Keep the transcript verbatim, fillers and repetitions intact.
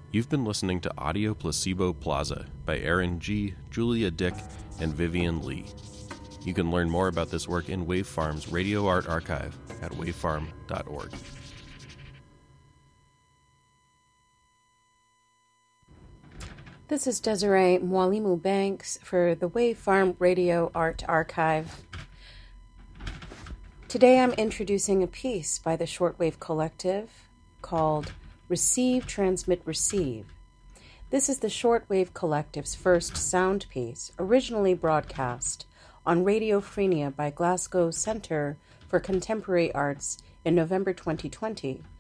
You've been listening to Audio Placebo Plaza by Aaron G., Julia Dick, and Vivian Lee. You can learn more about this work in Wavefarm's Radio Art Archive at wavefarm dot org. This is Desiree Mwalimu Banks for the Wavefarm Radio Art Archive. Today I'm introducing a piece by the Shortwave Collective called Receive, Transmit, Receive. This is the Shortwave Collective's first sound piece, originally broadcast on Radiophrenia by Glasgow Centre for Contemporary Arts in November twenty twenty.